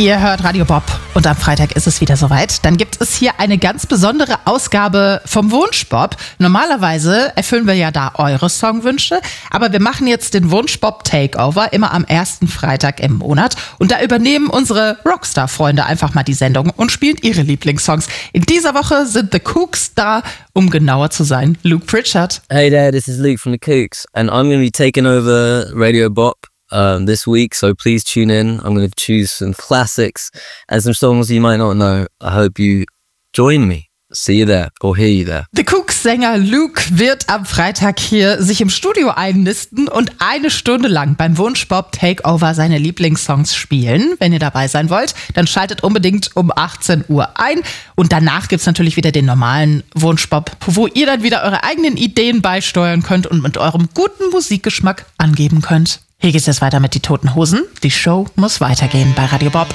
Ihr hört Radio Bob und am Freitag ist es wieder soweit. Dann gibt es hier eine ganz besondere Ausgabe vom Wunschbob. Normalerweise erfüllen wir ja da eure Songwünsche, aber wir machen jetzt den Wunschbob Takeover immer am ersten Freitag im Monat und da übernehmen unsere Rockstar-Freunde einfach mal die Sendung und spielen ihre Lieblingssongs. In dieser Woche sind The Kooks da, um genauer zu sein, Luke Pritchard. Hey there, this is Luke from The Kooks and I'm going to be taking over Radio Bob this week, so please tune in. I'm going to choose some classics and some songs you might not know. I hope you join me. See you there or hear you there. The Kooks-Sänger Luke wird am Freitag hier sich im Studio einnisten und 1 Stunde lang beim Wunschbob Takeover seine Lieblingssongs spielen. Wenn ihr dabei sein wollt, dann schaltet unbedingt um 18 Uhr ein. Und danach gibt's natürlich wieder den normalen Wunschbob, wo ihr dann wieder eure eigenen Ideen beisteuern könnt und mit eurem guten Musikgeschmack angeben könnt. Hier geht's jetzt weiter mit Die Toten Hosen. Die Show muss weitergehen bei Radio Bob.